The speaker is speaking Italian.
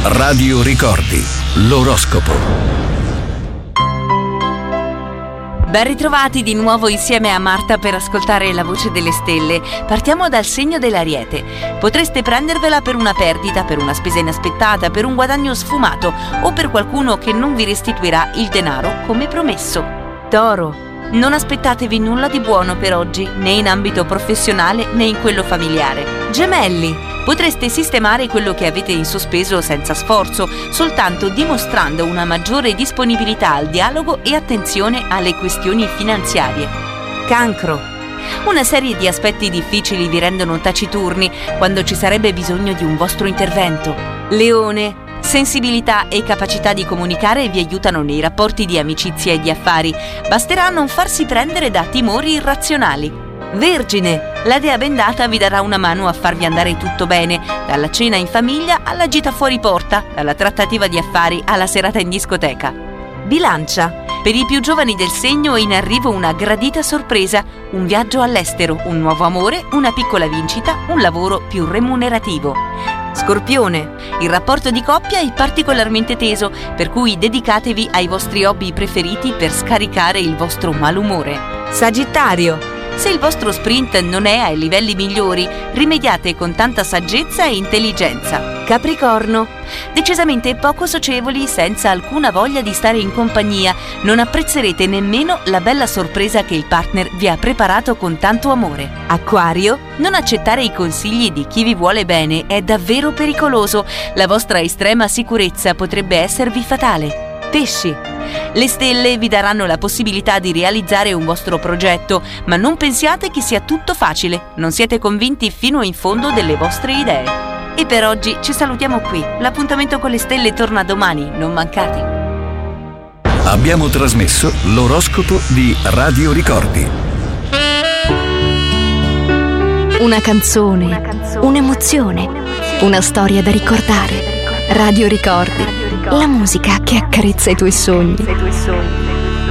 Radio Ricordi, l'oroscopo. Ben ritrovati di nuovo insieme a Marta per ascoltare la voce delle stelle. Partiamo dal segno dell'Ariete. Potreste prendervela per una perdita, per una spesa inaspettata, per un guadagno sfumato o per qualcuno che non vi restituirà il denaro come promesso. Toro. Non aspettatevi nulla di buono per oggi, né in ambito professionale né in quello familiare. Gemelli. Potreste sistemare quello che avete in sospeso senza sforzo, soltanto dimostrando una maggiore disponibilità al dialogo e attenzione alle questioni finanziarie. Cancro. Una serie di aspetti difficili vi rendono taciturni quando ci sarebbe bisogno di un vostro intervento. Leone. Sensibilità e capacità di comunicare vi aiutano nei rapporti di amicizia e di affari. Basterà non farsi prendere da timori irrazionali. Vergine. La dea bendata vi darà una mano a farvi andare tutto bene, dalla cena in famiglia alla gita fuori porta, dalla trattativa di affari alla serata in discoteca. Bilancia. Per i più giovani del segno è in arrivo una gradita sorpresa, un viaggio all'estero, un nuovo amore, una piccola vincita, un lavoro più remunerativo. Scorpione. Il rapporto di coppia è particolarmente teso, per cui dedicatevi ai vostri hobby preferiti per scaricare il vostro malumore. Sagittario. Se il vostro sprint non è ai livelli migliori, rimediate con tanta saggezza e intelligenza. Capricorno. Decisamente poco socievoli, senza alcuna voglia di stare in compagnia, non apprezzerete nemmeno la bella sorpresa che il partner vi ha preparato con tanto amore. Acquario. Non accettare i consigli di chi vi vuole bene è davvero pericoloso, la vostra estrema sicurezza potrebbe esservi fatale. Pesci. Le stelle vi daranno la possibilità di realizzare un vostro progetto, ma non pensiate che sia tutto facile, non siete convinti fino in fondo delle vostre idee. E per oggi ci salutiamo qui, l'appuntamento con le stelle torna domani, non mancate. Abbiamo trasmesso l'oroscopo di Radio Ricordi. Una canzone, un'emozione, una storia da ricordare. Radio Ricordi, la musica che accarezza i tuoi sogni.